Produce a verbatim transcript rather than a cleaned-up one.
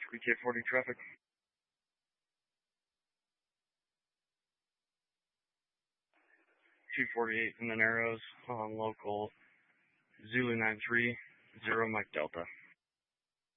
three K forty traffic. two forty-eight in the Narrows on local Zulu nine three, zero Mike Delta.